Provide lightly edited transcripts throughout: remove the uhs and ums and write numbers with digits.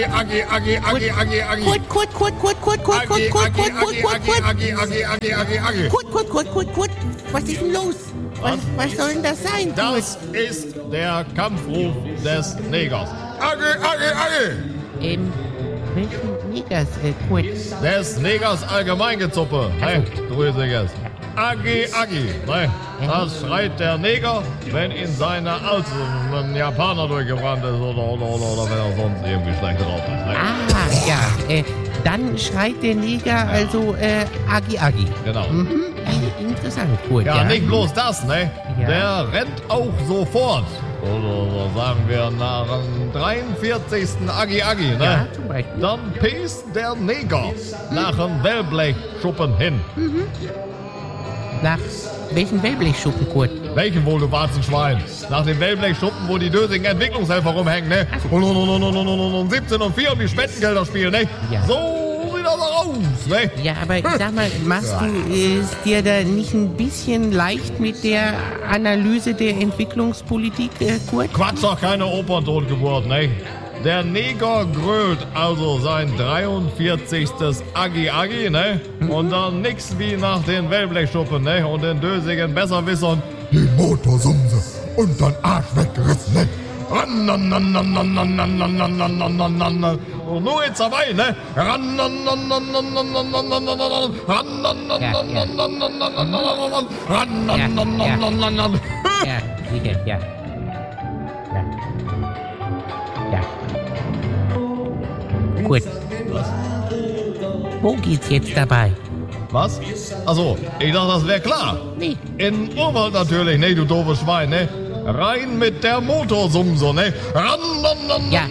Agi, Agi, Agi, Agi, Agi. Kurt. Kurt. Was ist denn los? Was soll denn das sein, Kurt? Das ist der Kampfruf des Negers. Agi. Welchen Negers, Kurt? Des Negers Allgemeingezuppe. Hey, Drüsiges. Agi. Ne? Das schreit der Neger, wenn ihn seine Alte ein Japaner durchgebrannt ist oder wenn er sonst irgendwie schlecht drauf ist. Ne? Ja, dann schreit der Neger also Agi. Genau. Interessant, Kurt. Ja, nicht bloß das, ne? Ja. Der rennt auch sofort. Oder sagen wir nach dem 43. Agi, ne? Ja, zum Beispiel. Dann pest der Neger nach dem Wellblechschuppen hin. Nach welchen Wellblechschuppen, Kurt? Welchen wohl, du Warzenschwein? Nach dem Wellblechschuppen, wo die dösigen Entwicklungshelfer rumhängen, ne? Und 17 und 4 um die Spendengelder spielen, ne? Ja. So sieht das auch aus, ne? Ja, aber ich sag mal, machst du es dir da nicht ein bisschen leicht mit der Analyse der Entwicklungspolitik, Kurt? Quatsch, doch keine Operntotgeburt, ne? Der Neger grölt also sein 43. Agi, ne? Und dann nix wie nach den Wellblechschuppen, ne? Und den dösigen Besserwissern Die Motorsumse und dein Arsch weggerissen, ne? Und nur jetzt dabei, ne? Ja, sicher, ja. Gut. Wo geht's jetzt dabei? Was? Achso, ich dachte, das wäre klar. Nee. In Urwald natürlich, ne, du doofes Schwein, ne? Rein mit der Motorsumse, ne? Ja.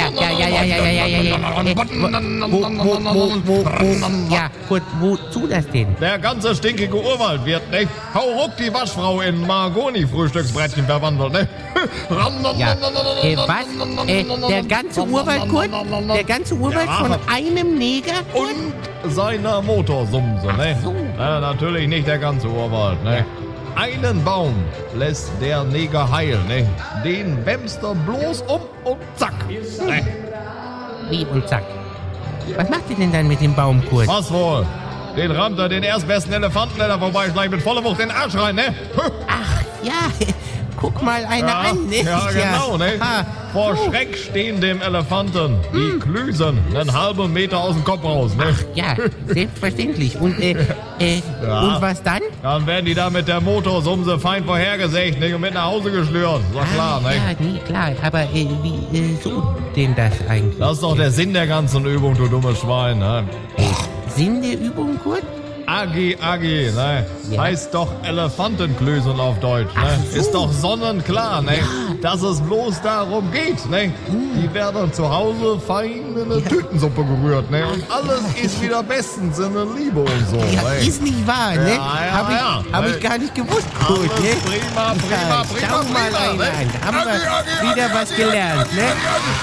Ja, gut, wozu das denn? Der ganze stinkige Urwald wird, ne? Hauruck die Waschfrau in Mahagoni-Frühstücksbrettchen verwandelt, ne? Ja, was? Der ganze Urwald, Kurt? Der ganze Urwald von einem Neger? Und seiner Motorsumse, ne? Ach so. Ja, natürlich nicht der ganze Urwald, ne? Einen Baum lässt der Neger heilen, ne? Den wämst er bloß um und zack. Ne? Wie und zack. Was macht ihr denn dann mit dem Baum, Kurt? Was wohl? Den rammt er den erstbesten Elefanten, der da vorbeischleicht, mit voller Wucht den Arsch rein, ne? Ach, ja. Guck mal einer an, ne? Ja, genau, ne? Ah, Vor Schreck stehen dem Elefanten die Klüsen einen halben Meter aus dem Kopf raus, ne? ja, selbstverständlich. Und, und was dann? Dann werden die da mit der Motorsumse fein vorhergesägt, ne? Und mit nach Hause geschlürt. Ist doch klar, ne? Ja, nee, klar. Aber wie so denn das eigentlich? Das ist doch der Sinn der ganzen Übung, du dummes Schwein, ne? Sinn der Übung, Kurt? Agi, ne? Ja. Heißt doch Elefantenklößen auf Deutsch, ne? Ach so. Ist doch sonnenklar, ne? Dass es bloß darum geht, ne? Die werden zu Hause fein in eine Tütensuppe gerührt, ne? Und alles ist wieder bestens in der Liebe und so, Ja, ne? ist nicht wahr, ne? Ja, Hab ich gar nicht gewusst, Kurt, Alles ne? prima, Schau mal einer ne? an. Da haben wir wieder was gelernt, ne?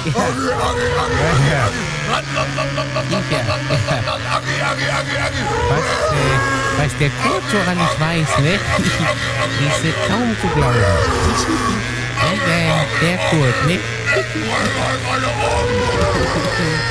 Was der Kurt so alles weiß, ne? Ist kaum zu glauben. Der Kurt, ne?